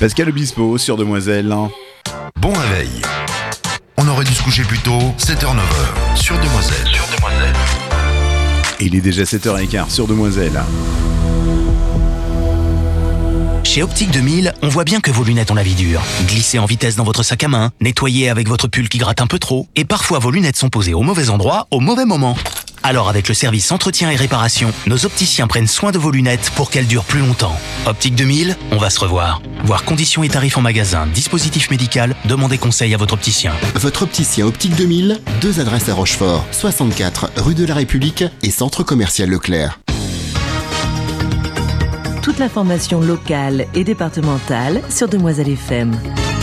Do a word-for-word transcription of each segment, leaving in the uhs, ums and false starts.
Pascal Obispo sur Demoiselle. Bon réveil. On aurait dû se coucher plus tôt, sept heures neuf heures, sur Demoiselle. Sur Demoiselle. Il est déjà sept heures quinze sur Demoiselle. Chez Optique deux mille, on voit bien que vos lunettes ont la vie dure. Glissez en vitesse dans votre sac à main, nettoyez avec votre pull qui gratte un peu trop, et parfois vos lunettes sont posées au mauvais endroit, au mauvais moment. Alors avec le service entretien et réparation, nos opticiens prennent soin de vos lunettes pour qu'elles durent plus longtemps. Optique deux mille, on va se revoir. Voir conditions et tarifs en magasin, dispositif médical, demandez conseil à votre opticien. Votre opticien Optique deux mille, deux adresses à Rochefort, soixante-quatre rue de la République et centre commercial Leclerc. Toute l'information locale et départementale sur Demoiselle F M.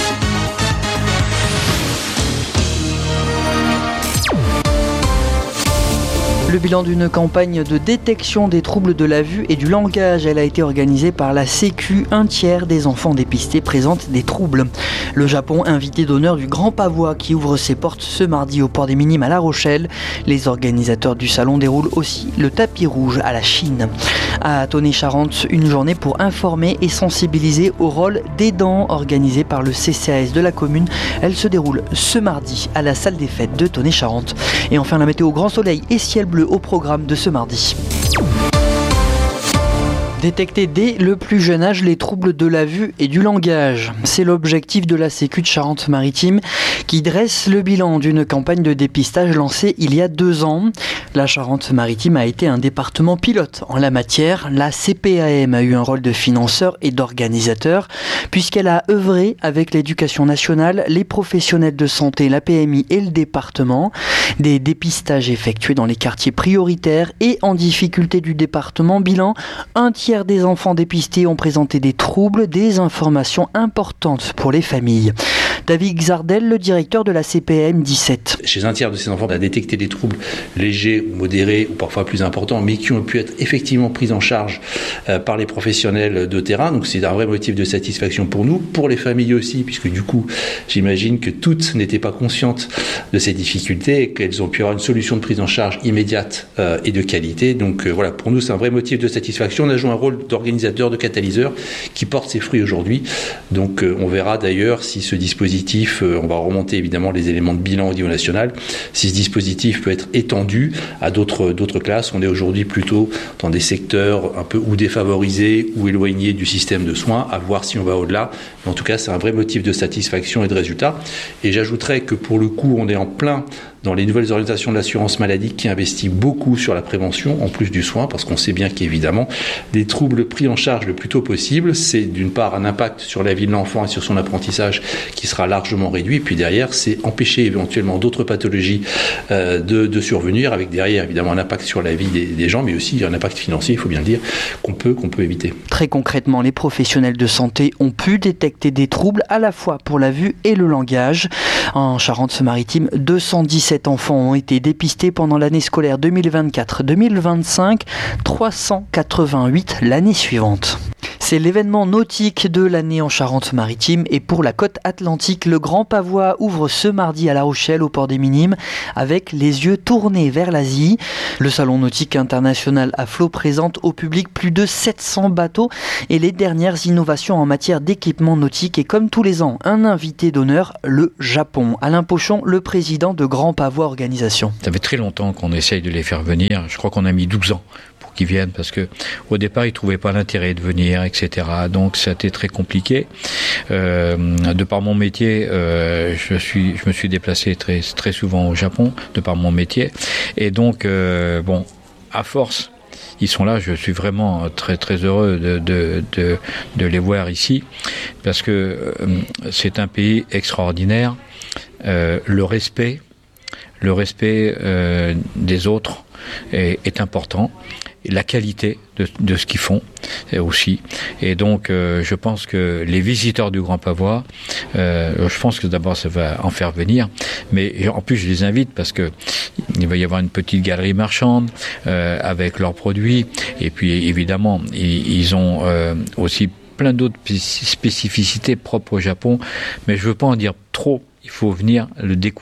Le bilan d'une campagne de détection des troubles de la vue et du langage, elle a été organisée par la Sécu. Un tiers des enfants dépistés présentent des troubles. Le Japon, invité d'honneur du Grand Pavois qui ouvre ses portes ce mardi au port des Minimes à La Rochelle. Les organisateurs du salon déroulent aussi le tapis rouge à la Chine. À Tonnet-Charente, une journée pour informer et sensibiliser au rôle d'aidant organisée par le C C A S de la commune. Elle se déroule ce mardi à la salle des fêtes de Tonnet-Charente. Et enfin la météo, grand soleil et ciel bleu au programme de ce mardi. Détecter dès le plus jeune âge les troubles de la vue et du langage. C'est l'objectif de la Sécu de Charente-Maritime qui dresse le bilan d'une campagne de dépistage lancée il y a deux ans. La Charente-Maritime a été un département pilote en la matière. La C P A M a eu un rôle de financeur et d'organisateur puisqu'elle a œuvré avec l'éducation nationale, les professionnels de santé, la P M I et le département. Des dépistages effectués dans les quartiers prioritaires et en difficulté du département. Bilan, un tiers des enfants dépistés ont présenté des troubles, des informations importantes pour les familles. David Xardel, le directeur de la C P A M dix-sept. Chez un tiers de ces enfants, on a détecté des troubles légers ou modérés ou parfois plus importants, mais qui ont pu être effectivement pris en charge euh, par les professionnels de terrain. Donc c'est un vrai motif de satisfaction pour nous, pour les familles aussi, puisque du coup, j'imagine que toutes n'étaient pas conscientes de ces difficultés et qu'elles ont pu avoir une solution de prise en charge immédiate euh, et de qualité. Donc euh, voilà, pour nous, c'est un vrai motif de satisfaction. On a joué un rôle d'organisateur, de catalyseur qui porte ses fruits aujourd'hui. Donc euh, on verra d'ailleurs si ce dispositif, euh, on va remonter évidemment les éléments de bilan au niveau national, si ce dispositif peut être étendu à d'autres, d'autres classes. On est aujourd'hui plutôt dans des secteurs un peu ou défavorisés ou éloignés du système de soins, à voir si on va au-delà. Mais en tout cas, c'est un vrai motif de satisfaction et de résultat. Et j'ajouterais que pour le coup, on est en plein dans les nouvelles orientations de l'assurance maladie qui investit beaucoup sur la prévention en plus du soin, parce qu'on sait bien qu'évidemment des troubles pris en charge le plus tôt possible, c'est d'une part un impact sur la vie de l'enfant et sur son apprentissage qui sera largement réduit, et puis derrière c'est empêcher éventuellement d'autres pathologies euh, de, de survenir, avec derrière évidemment un impact sur la vie des, des gens, mais aussi un impact financier, il faut bien le dire, qu'on peut, qu'on peut éviter. Très concrètement, les professionnels de santé ont pu détecter des troubles à la fois pour la vue et le langage. En Charente-Maritime, deux cent dix-sept enfants ont été dépistés pendant l'année scolaire deux mille vingt-quatre deux mille vingt-cinq, trois cent quatre-vingt-huit l'année suivante. C'est l'événement nautique de l'année en Charente-Maritime et pour la côte atlantique, le Grand Pavois ouvre ce mardi à La Rochelle au port des Minimes avec les yeux tournés vers l'Asie. Le salon nautique international à flot présente au public plus de sept cents bateaux et les dernières innovations en matière d'équipement nautique et comme tous les ans, un invité d'honneur, le Japon. Alain Pochon, le président de Grand Pavois Organisation. Ça fait très longtemps qu'on essaye de les faire venir, je crois qu'on a mis douze ans. Qui viennent parce que au départ ils trouvaient pas l'intérêt de venir, et cetera. Donc ça a été très compliqué. Euh, de par mon métier, euh, je suis, je me suis déplacé très très souvent au Japon de par mon métier, et donc euh, bon, à force. Ils sont là, je suis vraiment très très heureux de de de, de les voir ici parce que euh, c'est un pays extraordinaire. Euh, le respect, le respect euh, des autres est, est important. La qualité de, de ce qu'ils font aussi. Et donc, euh, je pense que les visiteurs du Grand Pavois, euh, je pense que d'abord ça va en faire venir, mais en plus je les invite parce que il va y avoir une petite galerie marchande euh, avec leurs produits. Et puis évidemment, ils, ils ont euh, aussi plein d'autres spécificités propres au Japon, mais je veux pas en dire trop. Il faut venir le découvrir.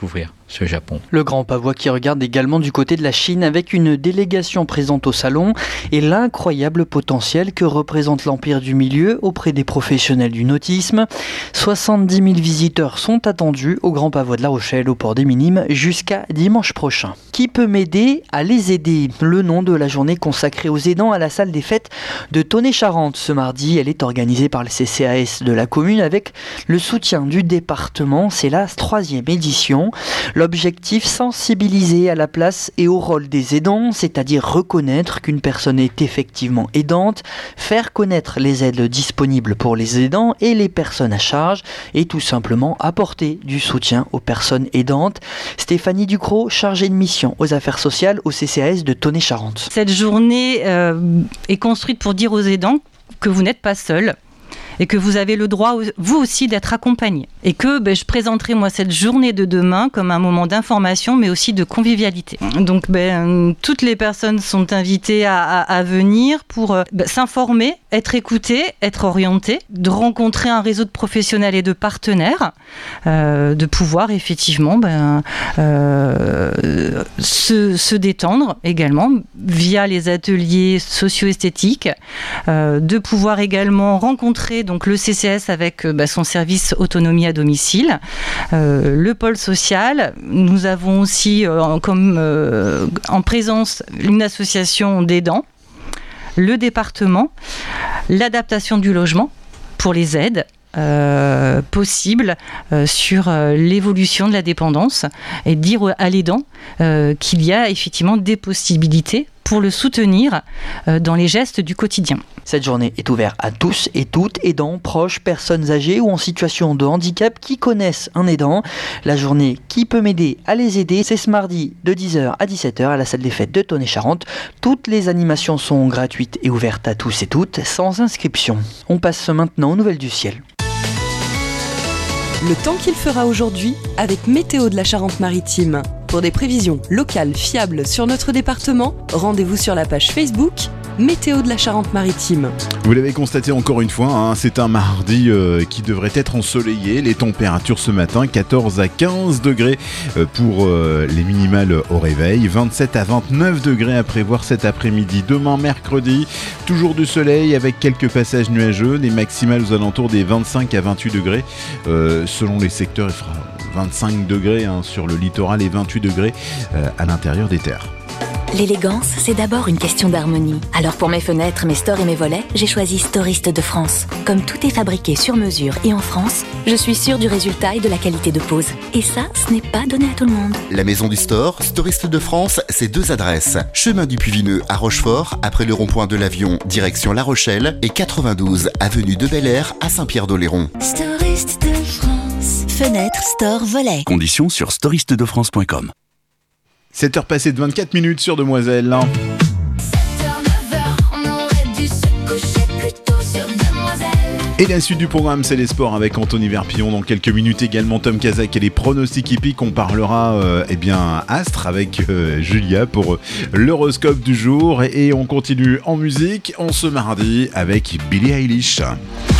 ce Japon. Le Grand Pavois qui regarde également du côté de la Chine avec une délégation présente au salon et l'incroyable potentiel que représente l'Empire du Milieu auprès des professionnels du nautisme. soixante-dix mille visiteurs sont attendus au Grand Pavois de La Rochelle au port des Minimes jusqu'à dimanche prochain. Qui peut m'aider à les aider ? Le nom de la journée consacrée aux aidants à la salle des fêtes de Tonnet-Charente ce mardi. Elle est organisée par le C C A S de la commune avec le soutien du département. C'est la troisième édition. L'objectif, sensibiliser à la place et au rôle des aidants, c'est-à-dire reconnaître qu'une personne est effectivement aidante, faire connaître les aides disponibles pour les aidants et les personnes à charge et tout simplement apporter du soutien aux personnes aidantes. Stéphanie Ducrot, chargée de mission aux affaires sociales au C C A S de Tonnet-Charente. Cette journée euh, est construite pour dire aux aidants que vous n'êtes pas seuls et que vous avez le droit, vous aussi, d'être accompagnés. Et que ben, je présenterai, moi, cette journée de demain comme un moment d'information, mais aussi de convivialité. Donc, ben, toutes les personnes sont invitées à, à, à venir pour ben, s'informer, être écoutées, être orientées, de rencontrer un réseau de professionnels et de partenaires, euh, de pouvoir, effectivement, ben, euh, se, se détendre également via les ateliers socio-esthétiques, euh, de pouvoir également rencontrer donc le C C S avec euh, bah, son service autonomie à domicile, euh, le pôle social. Nous avons aussi euh, comme, euh, en présence une association d'aidants, le département, l'adaptation du logement pour les aides euh, possibles euh, sur euh, l'évolution de la dépendance et dire à l'aidant euh, qu'il y a effectivement des possibilités pour le soutenir euh, dans les gestes du quotidien. Cette journée est ouverte à tous et toutes, aidants, proches, personnes âgées ou en situation de handicap qui connaissent un aidant. La journée Qui peut m'aider à les aider, c'est ce mardi de dix heures à dix-sept heures à la salle des fêtes de Tonnet-Charente. Toutes les animations sont gratuites et ouvertes à tous et toutes, sans inscription. On passe maintenant aux nouvelles du ciel. Le temps qu'il fera aujourd'hui avec Météo de la Charente-Maritime. Pour des prévisions locales fiables sur notre département, rendez-vous sur la page Facebook Météo de la Charente-Maritime. Vous l'avez constaté encore une fois, hein, c'est un mardi euh, qui devrait être ensoleillé. Les températures ce matin, quatorze à quinze degrés euh, pour euh, les minimales au réveil, vingt-sept à vingt-neuf degrés à prévoir cet après-midi. Demain mercredi, toujours du soleil avec quelques passages nuageux, les maximales aux alentours des vingt-cinq à vingt-huit degrés. Euh, selon les secteurs, il fera vingt-cinq degrés hein, sur le littoral et vingt-huit degrés euh, à l'intérieur des terres. L'élégance, c'est d'abord une question d'harmonie. Alors pour mes fenêtres, mes stores et mes volets, j'ai choisi Storiste de France. Comme tout est fabriqué sur mesure et en France, je suis sûre du résultat et de la qualité de pose. Et ça, ce n'est pas donné à tout le monde. La maison du store, Storiste de France, c'est deux adresses. Chemin du Puy-Vineux à Rochefort, après le rond-point de l'Avion, direction La Rochelle, et quatre-vingt-douze avenue de Bel-Air à Saint-Pierre-d'Oléron. Storiste de France. Fenêtre, store, volet. Conditions sur storiste de france point com. sept heures passées de vingt-quatre minutes sur Demoiselle. Et la suite du programme, c'est les sports avec Anthony Verpillon. Dans quelques minutes également, Tom Kazak et les pronostics hippiques. On parlera euh, eh bien, Astre avec euh, Julia pour euh, l'horoscope du jour. Et on continue en musique en ce mardi avec Billie Eilish.